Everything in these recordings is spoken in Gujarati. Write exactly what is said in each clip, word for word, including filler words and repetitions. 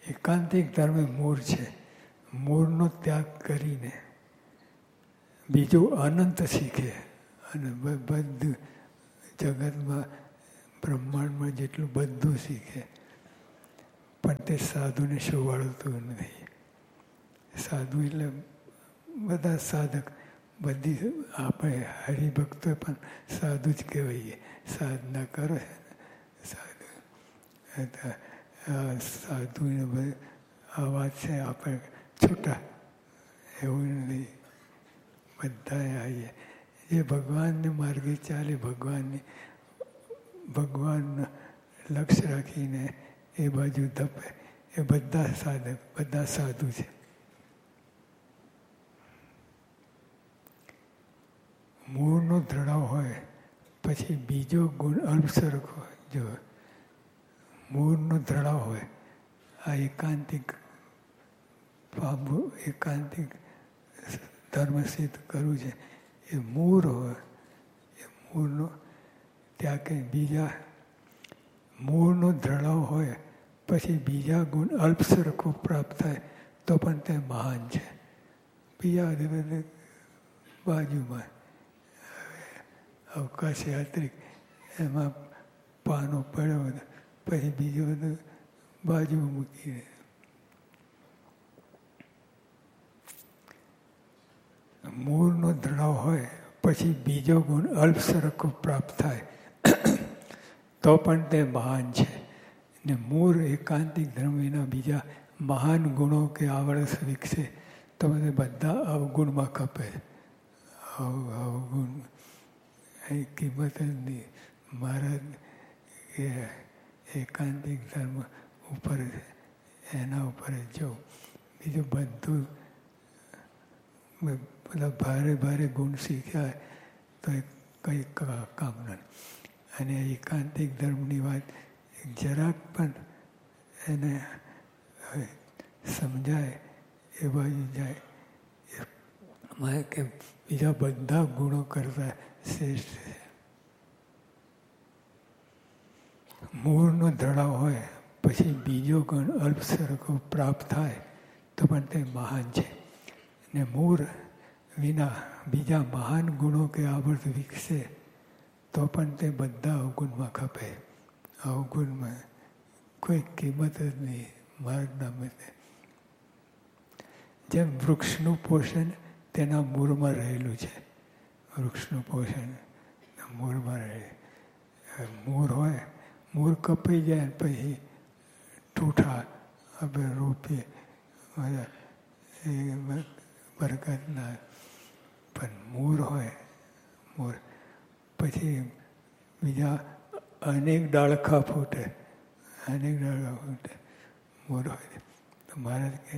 એકાંતિક ધર્મ એ મૂળ છે. મૂળનો ત્યાગ કરીને બીજું અનંત શીખે અને બધું જગતમાં બ્રહ્માંડમાં જેટલું બધું શીખે, પણ તે સાધુને શોભાડતું નથી. સાધુ એટલે બધા સાધક, બધી આપણે હરિભક્તો પણ સાધુ જ કહેવાઈએ. સાધના કરે સાધુ. સાધુને આ વાત છે આપણે છૂટા એવું નથી. બધાએ આવીએ જે ભગવાનને માર્ગે ચાલે, ભગવાનની ભગવાનના લક્ષ્ય રાખીને એ બાજુ ધપે, એ બધા સાધક, બધા સાધુ છે. મૂળનો દ્રઢાવ હોય પછી બીજો ગુણ અલ્પસરક હોય. જો મૂળનો દ્રઢાવ હોય, આ એકાંતિક પામવું, એકાંતિક ધર્મ સિદ્ધ કરવું છે, એ મૂળ હોય. એ મૂળનો ત્યાં કંઈ બીજા મૂળનો દ્રઢાવ હોય પછી બીજા ગુણ અલ્પસરખો પ્રાપ્ત થાય તો પણ તે મહાન છે. બીજા બધે બાજુમાં અવકાશ યાત્રિક એમાં પાનો પડ્યો પછી બીજું બધું બાજુમાં મૂકીને મૂળનો દ્રઢાવ હોય પછી બીજો ગુણ અલ્પસરખો પ્રાપ્ત થાય તો પણ તે મહાન છે. ને મૂળ એકાંતિક ધર્મ વિના બીજા મહાન ગુણો કે આવડત વિકસે તો મને બધા અવગુણમાં ખપે. અવગુણ એ કિંમત જ નહીં. મહારાજ કે એકાંતિક ધર્મ ઉપર એના ઉપર જો બીજું બધું બધા ભારે ભારે ગુણ શીખ્યા તો એ કંઈ કામ નથી. અને એકાંતિક ધર્મની વાત જરાક પણ એને સમજાય એ બાજુ જાય મારે કે બીજા બધા ગુણો કરતા શ્રેષ્ઠ છે. મૂળનો દ્રઢાવ હોય પછી બીજો ગુણ અલ્પસરખો પ્રાપ્ત થાય તો પણ તે મહાન છે. ને મૂળ વિના બીજા મહાન ગુણો કે આવડત વિકસે તો પણ તે બધા અવગુણમાં ખપે. અવગુણમાં કોઈ કિંમત જ નહીં માર્ગના મતે. જેમ વૃક્ષનું પોષણ તેના મૂળમાં રહેલું છે. વૃક્ષનું પોષણ મૂળમાં રહે. મૂળ હોય, મૂળ કપાઈ જાય પછી ઠૂઠા આપણે રોપીએ એ બરકત ના. પણ મૂળ હોય, મૂળ પછી બીજા અનેક ડાળખા ફૂટે, અનેક ડાળખા ફૂટે મૂળ હોય. તો મહારાજ કે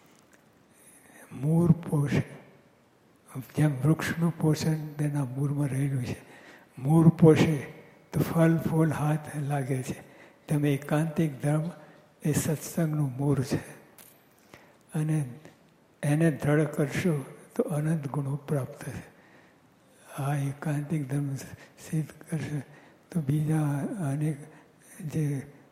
મૂળ પોષણ જેમ વૃક્ષનું પોષણ તેના મૂળમાં રહેલું છે. મૂળ પોષે તો ફળ ફૂલ હાથ લાગે છે. તેમ એકાંતિક ધર્મ એ સત્સંગનું મૂળ છે. અને એને દ્રઢ કરશો તો અનંત ગુણો પ્રાપ્ત થશે. આ એકાંતિક ધર્મ સિદ્ધ કરશે તો બીજા અનેક જે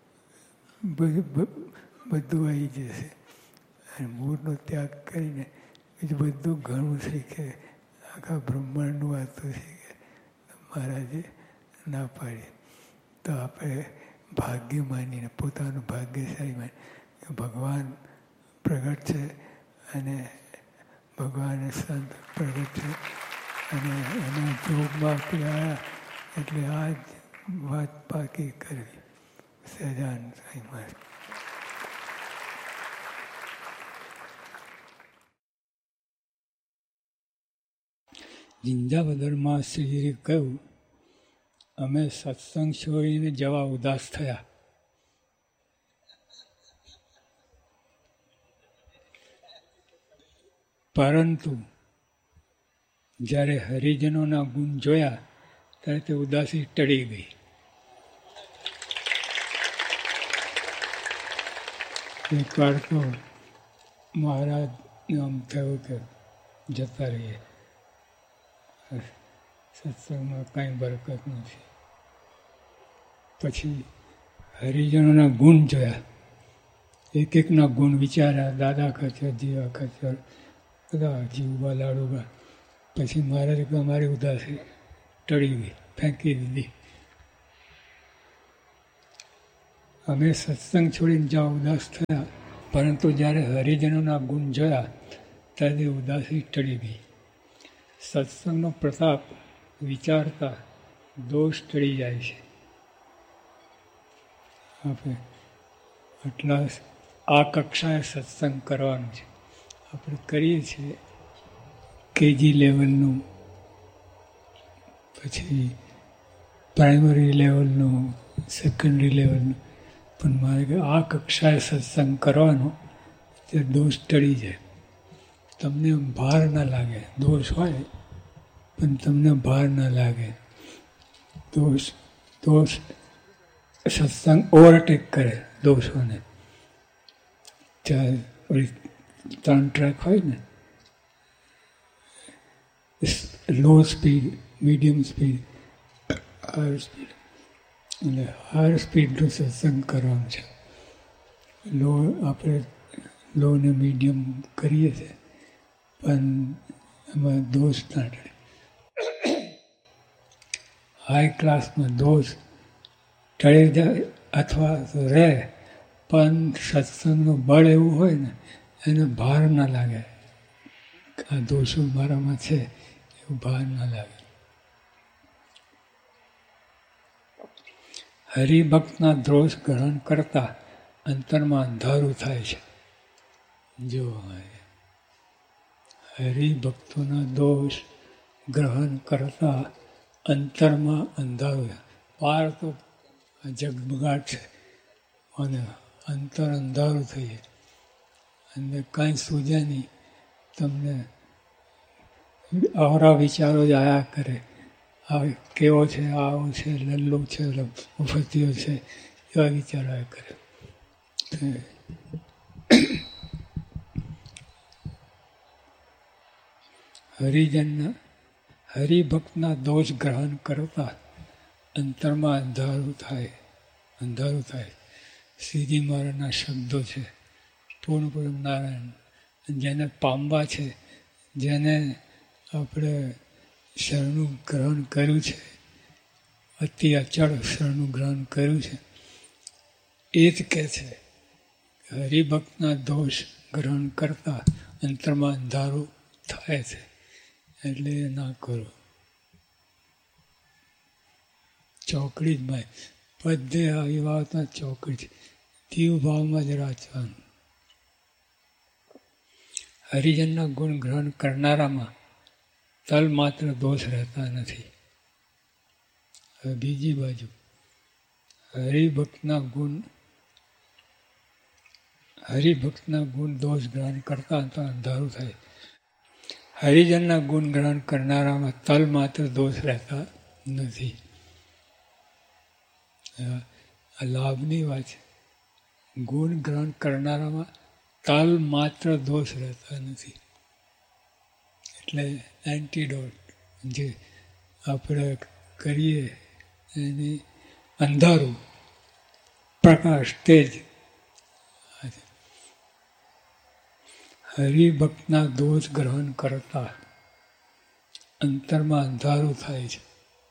બધું આવી જશે. અને મૂળનો ત્યાગ કરીને બીજું બધું ઘણું શીખે, આખા બ્રહ્માંડનું વાતું શીખે. મહારાજે ના પાડી. તો આપણે ભાગ્ય માનીને પોતાનું ભાગ્યશાળી માની ભગવાન પ્રગટ છે અને ભગવાન સંત પ્રગટ છે અને એના જોગમાં આપણે આવ્યા એટલે આ જ વાત પાકી કરવી. સહજાન સાંઈ મહારાજ. જિંજાબદરમાં શ્રીજીએ કહ્યું, અમે સત્સંગ છોડીને જવા ઉદાસ થયા. પરંતુ જ્યારે હરિજનોના ગુણ જોયા ત્યારે તે ઉદાસી ટળી ગઈ. એકવાર તો મહારાજને આમ થયું કે જતા રહીએ, સત્સંગમાં કાંઈ બરકત નથી. પછી હરિજનોના ગુણ જોયા એક એકના ગુણ વિચાર્યા, દાદા ખચર, જીવા ખચર, બધા જીવબા લાડુબા. પછી મહારાજે કહ્યું અમારી ઉદાસી ટળી ગઈ, ફેંકી દીધી. અમે સત્સંગ છોડીને જ્યાં ઉદાસ થયા, પરંતુ જ્યારે હરિજનોના ગુણ જોયા ત્યારે ઉદાસી ટળી ગઈ. સત્સંગનો પ્રતાપ વિચારતા દોષ ટળી જાય છે. આપણે આટલા આ કક્ષાએ સત્સંગ કરવાનું છે. આપણે કરીએ છીએ કેજી લેવલનું, પછી પ્રાઇમરી લેવલનું, સેકન્ડરી લેવલનું. પણ મારે કે આ કક્ષાએ સત્સંગ કરવાનો તે દોષ ટળી જાય. તમને ભાર ના લાગે. દોષ હોય પણ તમને ભાર ના લાગે. દોષ દોષ સત્સંગ ઓવરટેક કરે દોષોને. ત્યાં ત્રણ ટ્રેક હોય ને, લો speed, medium speed, higher speed. એટલે હાયર સ્પીડનું સત્સંગ કરવાનું છે. લો આપણે લો ને મીડિયમ કરીએ છીએ, પણ એમાં દોષ ના ટળે. હાઈ ક્લાસમાં દોષ ટળી જાય અથવા તો રહે, પણ સત્સંગનું બળ એવું હોય ને એને ભાર ના લાગે. આ દોષો મારામાં છે એવું ભાર ના લાગે. હરિભક્તના દોષ ગ્રહણ કરતા અંતરમાં અંધારું થાય છે. જો હરિભક્તોના દોષ ગ્રહણ કરતા અંતરમાં અંધારું. બહાર તો જગબગાટ છે અને અંતર અંધારું થઈ જાય અને કાંઈ સૂજે નહીં. તમને આવરા વિચારો જ આયા કરે. આ કેવો છે, આવો છે, લલ્લો છે, ઉફતીઓ છે, એવા વિચારો આયા કરે. હરિજનના હરિભક્તના દોષ ગ્રહણ કરતા અંતરમાં અંધારું થાય અંધારું થાય. શ્રીજી મહારાજના શબ્દો છે, પૂર્ણ પૂર્ણ નારાયણ. જેને પામવા છે, જેને આપણે શરણું ગ્રહણ કર્યું છે, અતિ અચળ શરણું ગ્રહણ કર્યું છે, એ જ કહે છે હરિભક્તના દોષ ગ્રહણ કરતા અંતરમાં અંધારું થાય છે. એટલે ના કરો. ચોકડી જ ભાઈ બધે આવી વાતમાં ચોકડી છે. દીવ ભાવમાં જ રાખવાનું. હરિજનના ગુણ ગ્રહણ કરનારામાં તલ માત્ર દોષ રહેતા નથી. હવે બીજી બાજુ હરિભક્તના ગુણ હરિભક્તના ગુણ દોષ ગ્રહણ કરતા તો અંધારું થાય. હરિજનના ગુણ ગ્રહણ કરનારામાં તલ માત્ર દોષ રહેતા નથી. આ લાભની વાત છે. ગુણ ગ્રહણ કરનારામાં તલ માત્ર દોષ રહેતા નથી. એટલે એન્ટીડોટ જે આપણે કરીએ એની અંધારું પ્રકાશ તેજ. હરિભક્તના દોષ ગ્રહણ કરતા અંતરમાં અંધારું થાય છે.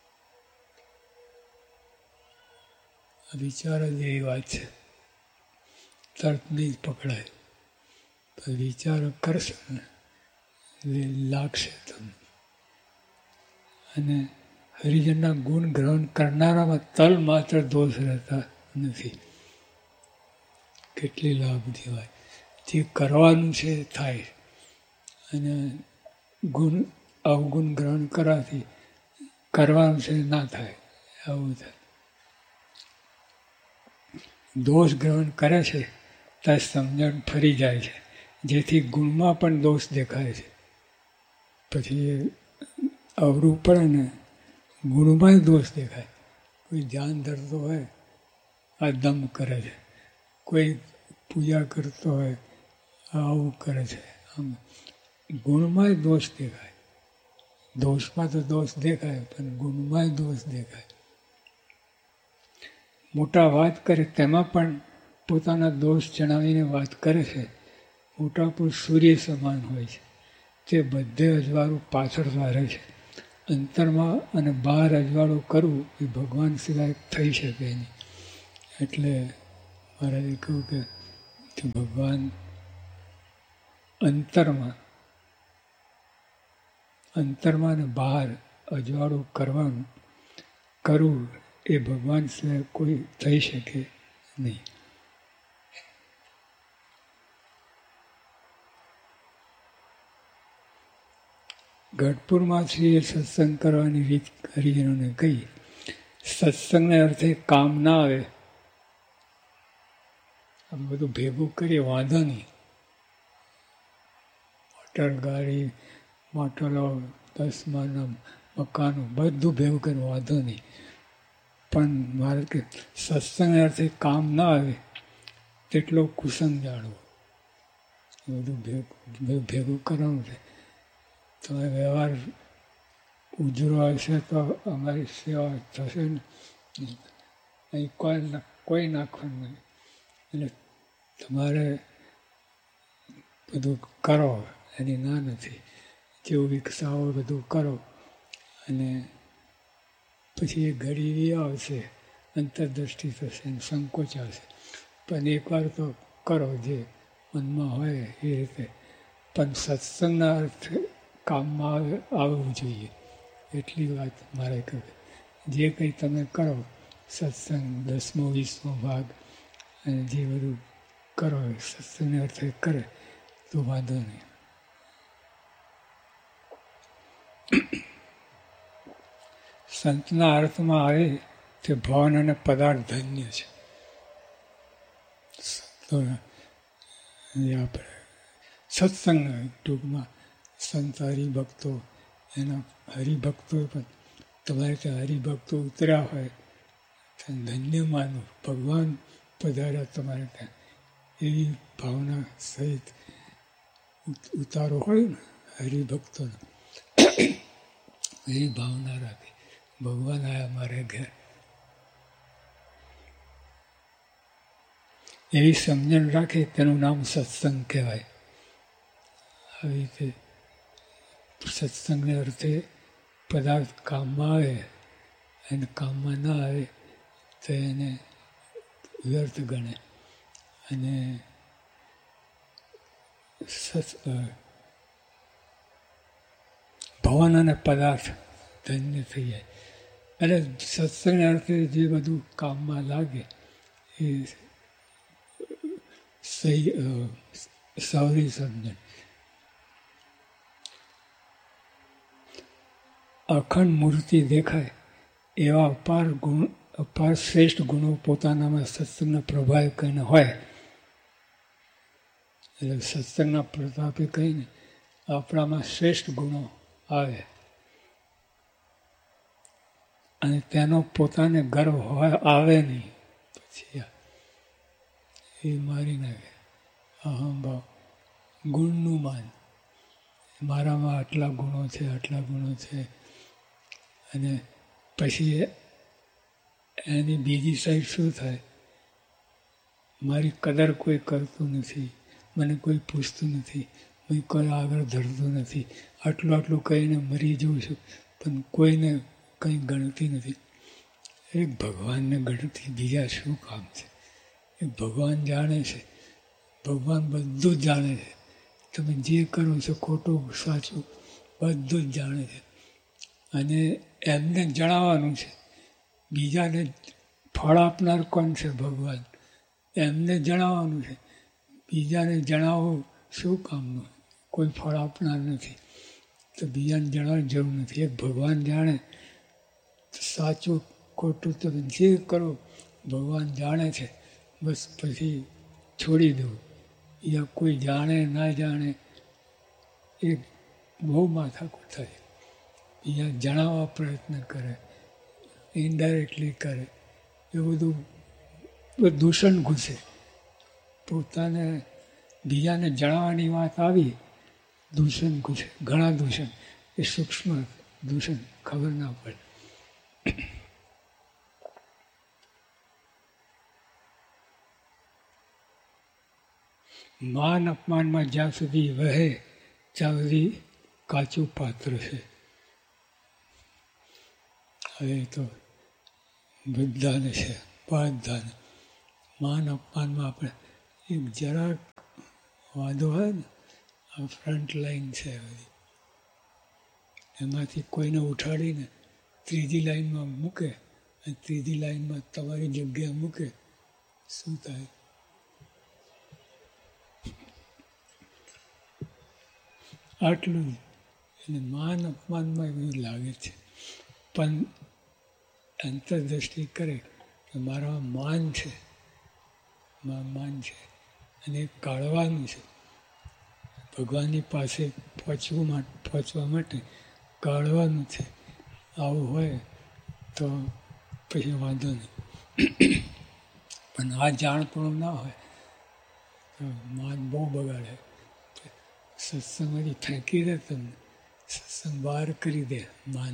વિચાર જ એવી વાત છે, તરત નહીં પકડાય. વિચારો કરશો ને લાગશે તમને. અને હરિજનના ગુણ ગ્રહણ કરનારામાં તલ માત્ર દોષ રહેતા નથી. કેટલી લાભની વાત. જે કરવાનું છે થાય, અને ગુણ અવગુણ ગ્રહણ કરવાથી કરવાનું છે ના થાય, આવું થાય. દોષ ગ્રહણ કરે છે ત્યાં સમજણ ફરી જાય છે, જેથી ગુણમાં પણ દોષ દેખાય છે. પછી અવરું પડે ને ગુણમાં દોષ દેખાય. કોઈ ધ્યાન ધરતો હોય આ દમ કરે છે, કોઈ પૂજા કરતો હોય આવું કરે છે. આમ ગુણમાં દોષ દેખાય. દોષમાં તો દોષ દેખાય પણ ગુણમાં દોષ દેખાય. મોટા વાત કરે તેમાં પણ પોતાના દોષ જણાવીને વાત કરે છે. મોટા પુરુષ સૂર્ય સમાન હોય છે, તે બધે અજવાળું પાછળ વારે છે. અંતરમાં અને બહાર અજવાળું કરવું એ ભગવાન સિવાય થઈ શકે નહીં. એટલે મહારાજે કહ્યું કે ભગવાન અંતરમાં અંતરમાં અને બહાર અજવાળું કરવાનું કરવું એ ભગવાન સિવાય કોઈ થઈ શકે નહીં. ગઢપુરમાં શ્રીએ સત્સંગ કરવાની રીત હરિજનોને કહી. સત્સંગને અર્થે કામ ના આવે, આ બધું ભેગું કરીએ વાંધો નહીં. મોટર ગાડી, મોટરો, દસમાના મકાનો બધું ભેગું કરીને વાંધો નહીં. પણ મારે કે સત્સંગને અર્થે કામ ના આવે તેટલો કુસંગ જાણવો. એ બધું ભેગું ભેગું કરવાનું છે. તમે વ્યવહાર ઉજરો હશે તો અમારી સેવા થશે ને. અહીં કોઈ કોઈ નાખવાનું નહીં. એટલે તમારે બધું કરો, એની ના નથી. જેવું વિકસાવો બધું કરો અને પછી એ ઘડી એવી આવશે, અંતરદ્રષ્ટિ થશે અને સંકોચ આવશે. પણ એકવાર તો કરો જે મનમાં હોય એ રીતે. પણ સત્સંગના અર્થે કામમાં આવે આવવું જોઈએ. એટલી વાત મારે કહે. જે કંઈ તમે કરો સત્સંગ, દસમો વીસમો ભાગ અને જે બધું કરો સત્સંગને અર્થે કરે તો વાંધો નહીં. સંતના અર્થમાં આવે તે ભવન અને પદાર્થ ધન્ય છે. આપણે સત્સંગ ટૂંકમાં સંત હરિભક્તો, એના હરિભક્તો પણ તમારે ત્યાં હરિભક્તો ઉતર્યા હોય તો ધન્ય માનો. ભગવાન પધાર્યા તમારે ત્યાં એવી ભાવના સહિત ઉતારો હોય ને હરિભક્તોનો, એવી ભાવના રાખી. ભગવાન આવ્યા મારે ઘેર, એવી સમજણ રાખે તેનું નામ સત્સંગ કહેવાય. આવી રીતે સત્સંગને અર્થે પદાર્થ કામમાં આવે અને કામમાં ના આવે તો એને વ્યર્થ ગણે. અને ભવન અને પદાર્થ ધન્ય થઈ જાય. એટલે સત્સંગને અર્થે જે બધું કામમાં લાગે એ સહી સૌરી સમજણ. અખંડ મૂર્તિ દેખાય એવા અપાર ગુણ, અપાર શ્રેષ્ઠ ગુણો પોતાનામાં સત્સંગના પ્રભાવે કહીને હોય. એટલે સત્સંગના પ્રતાપે કહીને આપણામાં શ્રેષ્ઠ ગુણો આવે અને તેનો પોતાને ગર્વ હોય આવે નહીં. પછી એ મારી નાખે અહંભાવ, ગુણનું માન. મારામાં આટલા ગુણો છે, આટલા ગુણો છે. અને પછી એની બીજી સાઈડ શું થાય? મારી કદર કોઈ કરતું નથી, મને કોઈ પૂછતું નથી, મેં કોઈ આગળ ધરતું નથી. આટલું આટલું કહીને મરી જઉં છું પણ કોઈને કંઈ ગણતી નથી. એ ભગવાનને ગણતી બીજા શું કામ છે? એ ભગવાન જાણે છે. ભગવાન બધું જ જાણે છે. તમે જે કરો છો ખોટું સાચું બધું જ જાણે છે. અને એમને જણાવવાનું છે. બીજાને ફળ આપનાર કોણ છે? ભગવાન. એમને જણાવવાનું છે. બીજાને જણાવવું શું કામનું? કોઈ ફળ આપનાર નથી તો બીજાને જણાવવાની જરૂર નથી. એક ભગવાન જાણે સાચું ખોટું તમે જે કરો ભગવાન જાણે છે. બસ પછી છોડી દઉં. યા કોઈ જાણે ના જાણે એ બહુ માથાકૂટ થાય. બીજા જણાવવા પ્રયત્ન કરે, ઇનડાયરેક્ટલી કરે, એ બધું દૂષણ ઘૂસે. પોતાને બીજાને જણાવવાની વાત આવી દૂષણ ઘૂસે. ઘણા દૂષણ, એ સૂક્ષ્મ દૂષણ ખબર ના પડે. માન અપમાનમાં જ્યાં સુધી વહે ત્યાં સુધી કાચું પાત્ર છે. હવે તો બધાને છે, બધાને માન અપમાનમાં આપણે એક જરાક વાંધો હોય ને, આ ફ્રન્ટ લાઈન છે બધી, એમાંથી કોઈને ઉઠાડીને ત્રીજી લાઈનમાં મૂકે અને ત્રીજી લાઈનમાં તમારી જગ્યાએ મૂકે, શું થાય? આટલું જ. અને માન અપમાનમાં એવું લાગે છે, પણ અંતરદ્રષ્ટિ કરે કે મારા માન છે, મારા માન છે અને એ કાઢવાનું છે. ભગવાનની પાસે પહોંચવું માટે પહોંચવા માટે કાઢવાનું છે. આવું હોય તો પછી વાંધો નહીં, પણ આ જાણપણું ના હોય તો માન બહુ બગાડે. સત્સંગમાંથી ફેંકી દે, તમને સત્સંગ બહાર કરી દે માન.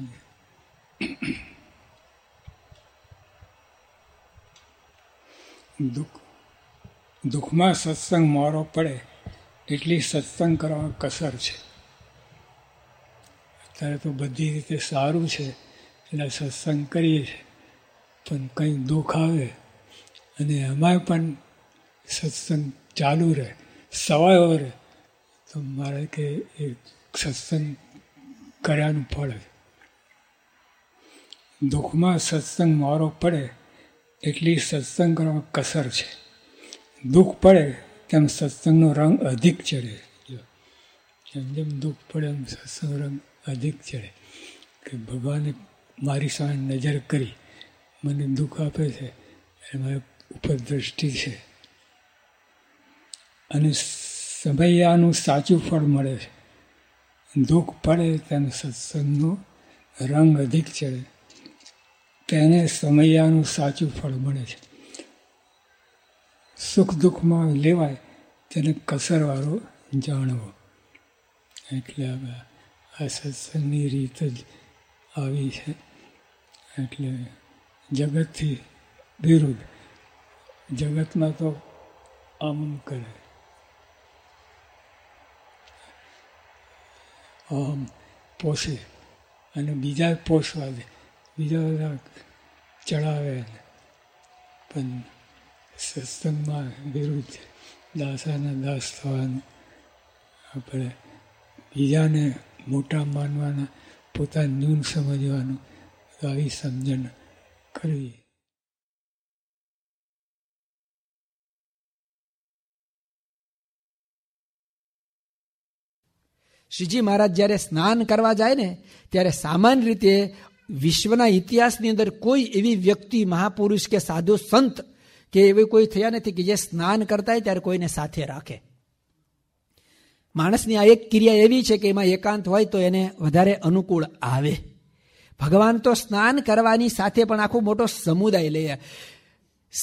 દુઃખ દુઃખમાં સત્સંગ મોરો પડે એટલી સત્સંગ કરવામાં કસર છે. અત્યારે તો બધી રીતે સારું છે એટલે સત્સંગ કરીએ છીએ, પણ કંઈ દુઃખ આવે અને એમાંય પણ સત્સંગ ચાલુ રહે, સવાયો રહે, તો મારે કે એ સત્સંગ કર્યાનું ફળ. દુઃખમાં સત્સંગ મોરો પડે એટલી સત્સંગ કરવામાં કસર છે. દુઃખ પડે તેમ સત્સંગનો રંગ અધિક ચડે. જેમ જેમ દુઃખ પડે એમ સત્સંગ રંગ અધિક ચડે કે ભગવાને મારી સામે નજર કરી, મને દુઃખ આપે છે, એમાં ઉપર દ્રષ્ટિ છે અને સમયાનું સાચું ફળ મળે છે. દુઃખ પડે તેમ સત્સંગનો રંગ અધિક ચડે, તેને સમયાનું સાચું ફળ મળે છે. સુખ દુઃખમાં લેવાય તેને કસરવાળો જાણવો. એટલે આ સત્સંગની રીત જ આવી છે. એટલે જગતથી વિરુદ્ધ. જગતમાં તો આમ કરે, આમ પોષે અને બીજા પોષવા દે, બીજા બધા ચડાવે, પણ સત્સંગમાં વિરુદ્ધ. દાસાના દાસ થવાનું, આપણે બીજાને મોટા માનવાના, પોતાને ન્યૂન સમજવાનું, આવી સમજણ કરવી. શ્રીજી મહારાજ જ્યારે સ્નાન કરવા જાય ને ત્યારે સામાન્ય રીતે વિશ્વના ઇતિહાસની અંદર કોઈ એવી વ્યક્તિ, મહાપુરુષ કે સાધુ સંત કે એવી કોઈ થયા નથી કે જે સ્નાન કરતા હોય ત્યારે કોઈને સાથે રાખે. માણસની આ એક ક્રિયા એવી છે કે એમાં એકાંત હોય તો એને વધારે અનુકૂળ આવે. ભગવાન તો સ્નાન કરવાની સાથે પણ આખો મોટો સમુદાય લે.